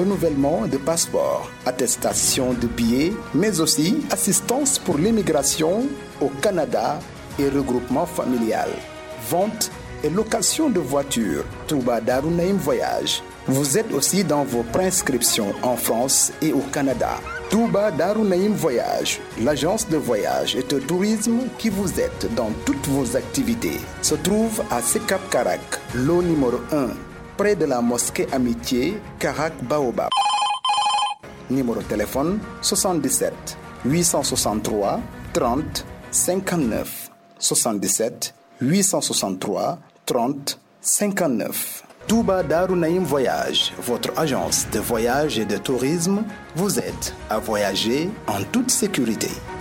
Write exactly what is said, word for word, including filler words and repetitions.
renouvellement de passeport, attestation de billets, mais aussi assistance pour l'immigration au Canada et regroupement familial, vente et location de voitures. Touba Darou Naïm Voyage. Vous êtes aussi dans vos préinscriptions en France et au Canada. Touba Darou Naïm Voyage, l'agence de voyage et de tourisme qui vous aide dans toutes vos activités, se trouve à Sekap Karak, lot numéro un, près de la mosquée Amitié, Karak Baobab. Numéro de téléphone soixante-dix-sept huit cent soixante-trois trente cinquante-neuf. soixante-dix-sept huit cent soixante-trois trente cinquante-neuf. Touba Darou Naïm Voyage, votre agence de voyage et de tourisme, vous aide à voyager en toute sécurité.